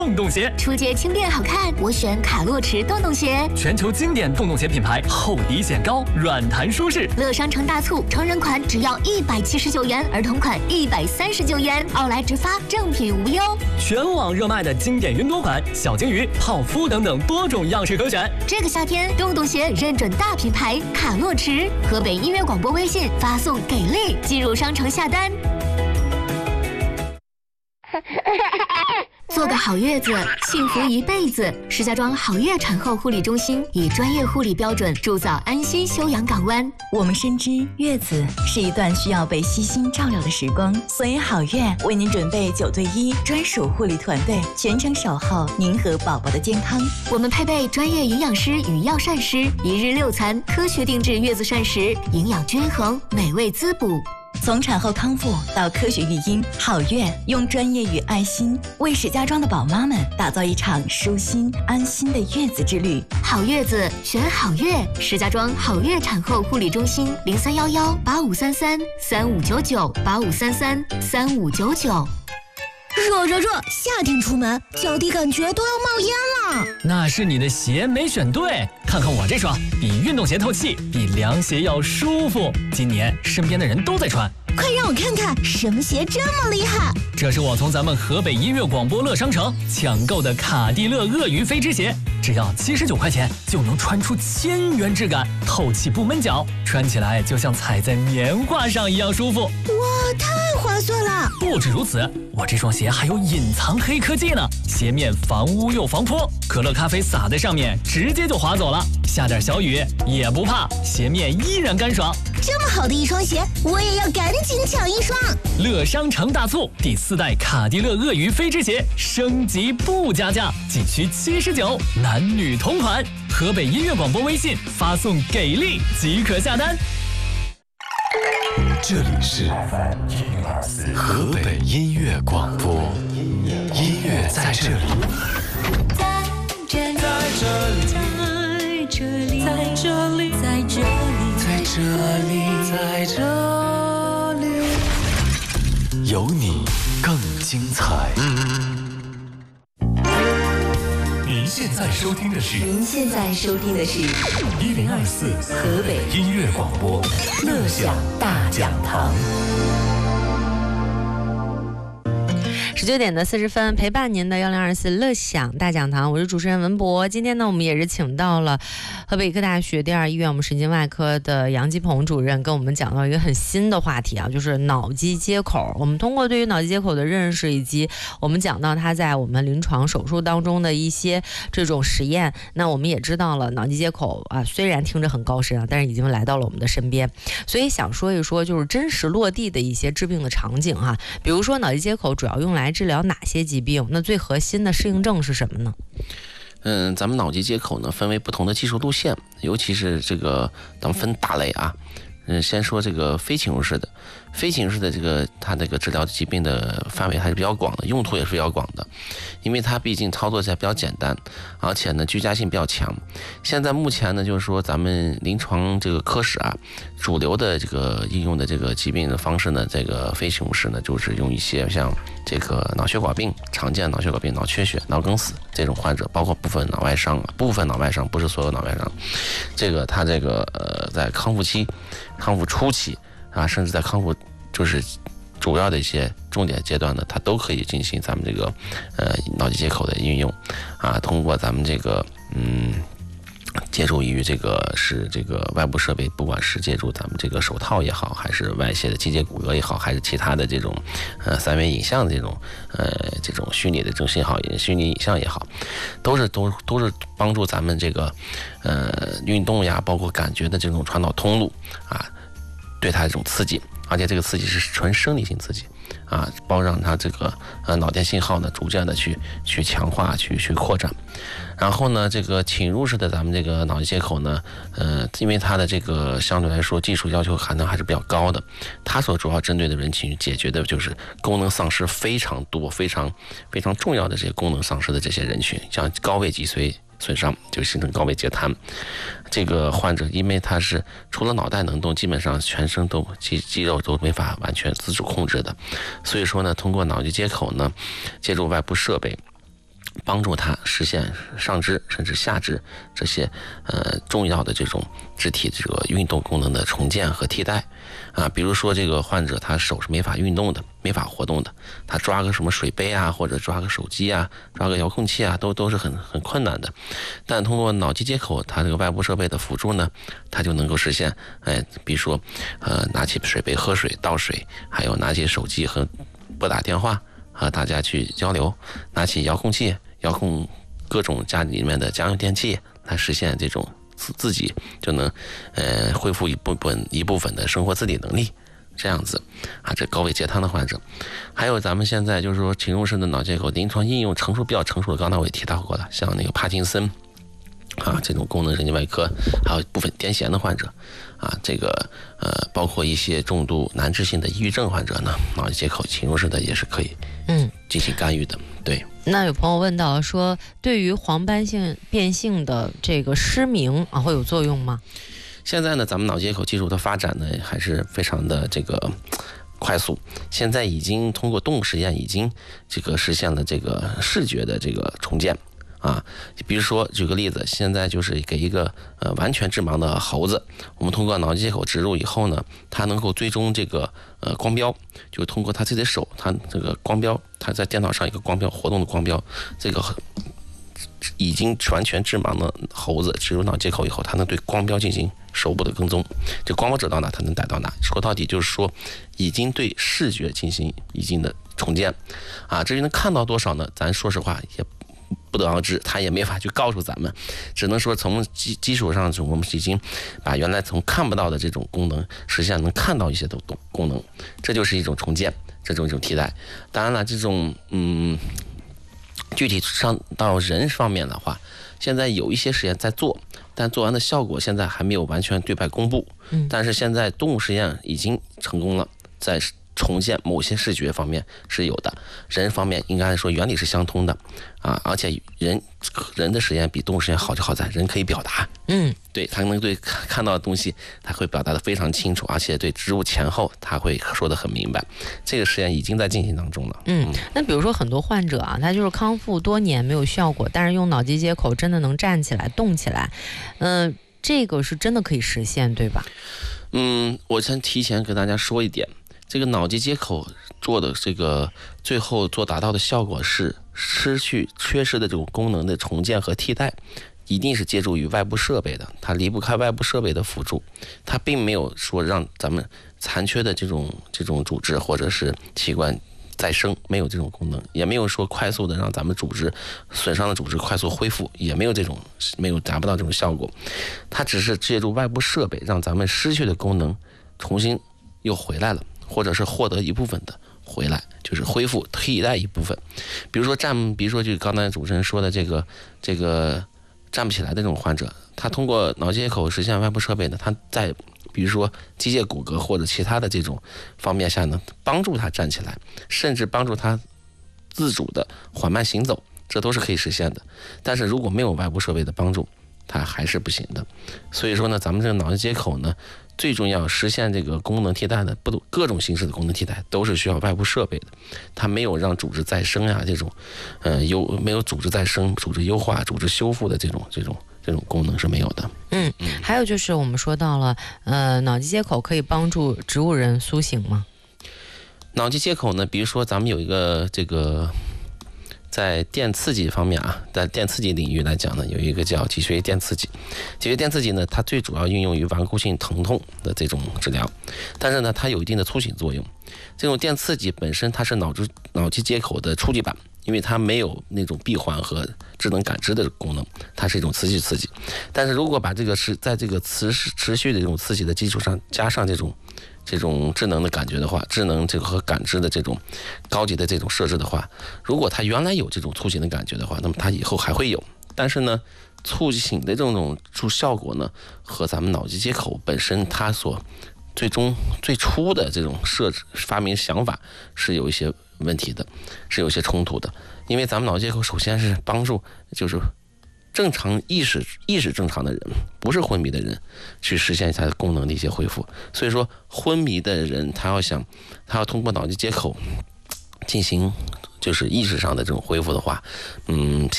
洞洞鞋， 初阶轻便好看，我选卡洛驰洞洞鞋。 全球经典洞洞鞋品牌，厚底显高，软弹舒适。 乐商城大促，成人款只要179元，儿童款139元，奥莱直发，正品无忧。 全网热卖的经典云朵款，小金鱼、泡芙等等多种样式可选。 这个夏天，洞洞鞋认准大品牌卡洛驰，河北音乐广播微信发送给力，进入商城下单。做个好月子，幸福一辈子。石家庄好月产后护理中心以专业护理标准铸造安心休养港湾。 我们深知月子是一段需要被悉心照料的时光，所以好月为您准备9对1专属护理团队，全程守候您和宝宝的健康。 我们配备专业营养师与药膳师，1日6餐，科学定制月子膳食，营养均衡，美味滋补。 从产后康复到科学育婴，好月用专业与爱心为石家庄的宝妈们打造一场舒心安心的月子之旅。 好月子选好月，石家庄好月产后护理中心03118533359985333599。 热，夏天出门脚底感觉都要冒烟了。 那是你的鞋没选对，看看我这双，比运动鞋透气，比凉鞋要舒服。今年身边的人都在穿， 快让我看看什么鞋这么厉害。 这是我从咱们河北音乐广播乐商城抢购的卡地乐鳄鱼飞织鞋，只要79块钱就能穿出1000元质感，透气不闷脚，穿起来就像踩在棉花上一样舒服。 哇，太划算了！ 不止如此，我这双鞋还有隐藏黑科技呢，鞋面防污又防泼，可乐咖啡洒在上面直接就滑走了，下点小雨也不怕，鞋面依然干爽。 这么好的一双鞋，我也要赶紧抢一双。 乐商城大促，第4代卡地乐鳄鱼飞织鞋升级不加价，仅需79，男女同款。河北音乐广播微信发送给力即可下单。 这里是 FM104河北音乐广播，音乐在这里， 在这里， 有你更精彩。您现在收听的是104河北音乐广播乐享大讲堂。 19点40分，陪伴您的1024乐享大讲堂，我是主持人文博。今天呢，我们也是请到了河北医科大学第2医院我们神经外科的杨基鹏主任，跟我们讲到一个很新的话题啊，就是脑机接口。我们通过对于脑机接口的认识，以及我们讲到它在我们临床手术当中的一些这种实验，那我们也知道了脑机接口啊，虽然听着很高深啊，但是已经来到了我们的身边。所以想说一说，就是真实落地的一些治病的场景哈，比如说脑机接口主要用来治疗哪些疾病？那最核心的适应症是什么呢？ 咱们脑机接口呢分为不同的技术路线，尤其是这个咱们分大类啊。先说这个非侵入式的，非侵入式的这个它这个治疗疾病的范围还是比较广的，用途也是比较广的，因为它毕竟操作起来比较简单，而且呢居家性比较强。现在目前呢就是说咱们临床这个科室啊，主流的这个应用的这个疾病的方式呢，这个非侵入式呢就是用一些像这个脑血管病，常见脑血管病、脑缺血、脑梗死这种患者，包括部分脑外伤，不是所有脑外伤。这个它这个在康复期、康复初期啊，甚至在康复就是主要的一些重点阶段呢，它都可以进行咱们这个脑机接口的应用啊，通过咱们这个借助于这个是这个外部设备，不管是借助咱们这个手套也好，还是外卸的机械骨骼也好，还是其他的这种3维影像的这种虚拟的这种信号、虚拟影像也好，都是帮助咱们这个运动呀，包括感觉的这种传导通路啊，对它这种刺激，而且这个刺激是纯生理性刺激啊，让它这个脑电信号呢逐渐的去强化、去扩展。然后呢，这个侵入式的咱们这个脑机接口呢，因为它的这个相对来说技术要求含量还是比较高的，它所主要针对的人群解决的就是功能丧失非常多、非常非常重要的这些功能丧失的这些人群，像高位脊髓损伤就形成高位截瘫，这个患者因为他是除了脑袋能动，基本上全身都肌肉都没法完全自主控制的，所以说呢，通过脑机接口呢，借助外部设备帮助他实现上肢甚至下肢这些重要的这种肢体这个运动功能的重建和替代啊。比如说这个患者他手是没法运动的，没法活动的，他抓个什么水杯啊，或者抓个手机啊，抓个遥控器啊，都是很困难的。但通过脑机接口它这个外部设备的辅助呢，它就能够实现比如说拿起水杯喝水倒水，还有拿起手机和拨打电话和大家去交流，拿起遥控器遥控各种家里面的家用电器来实现这种自己就能恢复一部分的生活自理能力，这样子啊。这高位截瘫的患者，还有咱们现在就是说侵入式的脑接口临床应用比较成熟的，刚才我也提到过了，像那个帕金森啊这种功能神经外科，还有部分癫痫的患者啊，这个包括一些重度难治性的抑郁症患者呢，脑接口侵入式的也是可以进行干预的。对。 那有朋友问到说，对于黄斑变性的这个失明啊，会有作用吗？ 现在呢，咱们脑接口技术的发展呢，还是非常的这个快速。现在已经通过动物实验，已经这个实现了这个视觉的这个重建啊。比如说，举个例子，现在就是给一个完全致盲的猴子，我们通过脑机接口植入以后呢，它能够追踪这个光标，就通过它自己的手，它这个光标，它在电脑上一个光标活动的光标，这个已经完全致盲的猴子植入脑接口以后，它能对光标进行手部的跟踪，这光标指到哪，它能逮到哪。说到底就是说，已经对视觉进行一定的重建啊。至于能看到多少呢？咱说实话也不得而知，他也没法去告诉咱们，只能说从基础上，我们已经把原来从看不到的这种功能实现能看到一些的功能，这就是一种重建，这种一种替代。当然了，这种具体上到人方面的话，现在有一些实验在做，但做完的效果现在还没有完全对外公布。但是现在动物实验已经成功了，在重建某些视觉方面是有的，人方面应该说原理是相通的啊，而且人的实验比动物实验好就好在人可以表达，对，他能对看到的东西他会表达的非常清楚，而且对植入前后他会说得很明白。这个实验已经在进行当中了。 那比如说很多患者啊，他就是康复多年没有效果，但是用脑机接口真的能站起来动起来，这个是真的可以实现，对吧？ 我先提前给大家说一点，这个脑机接口做的这个最后达到的效果是缺失的这种功能的重建和替代，一定是借助于外部设备的，它离不开外部设备的辅助，它并没有说让咱们残缺的这种组织或者是器官再生，没有这种功能，也没有说快速的让咱们损伤的组织快速恢复，也没有达不到这种效果。它只是借助外部设备让咱们失去的功能重新又回来了，或者是获得一部分的回来，就是恢复替代一部分。比如说就刚才主持人说的这个站不起来的这种患者，他通过脑机接口实现外部设备呢，他在比如说机械骨骼或者其他的这种方面下呢，帮助他站起来，甚至帮助他自主的缓慢行走，这都是可以实现的。但是如果没有外部设备的帮助，它还是不行的。所以说呢，咱们这个脑机接口呢，最重要实现这个功能替代的各种形式的功能替代都是需要外部设备的，它没有让组织再生啊这种没有组织再生、组织优化、组织修复的这种功能是没有的。 还有就是我们说到了脑机接口可以帮助植物人苏醒吗？ 脑机接口呢，比如说咱们有一个这个在电刺激方面啊，在电刺激领域来讲呢，有一个叫脊髓电刺激。脊髓电刺激呢，它最主要运用于顽固性疼痛的这种治疗，但是呢，它有一定的促醒作用。这种电刺激本身它是脑机接口的初级版，因为它没有那种闭环和智能感知的功能，它是一种持续刺激。但是如果把这个是在这个持续的这种刺激的基础上加上这种智能的感觉的话，智能这个和感知的这种高级的这种设置的话，如果它原来有这种促醒的感觉的话，那么它以后还会有。但是呢，促醒的这种效果呢，和咱们脑机接口本身它所最初的这种设置发明想法是有一些问题的，是有些冲突的。因为咱们脑机接口首先是帮助就是正常意识正常的人，不是昏迷的人，去实现它的功能的一些恢复。所以说昏迷的人他要通过脑机接口进行就是意识上的这种恢复的话，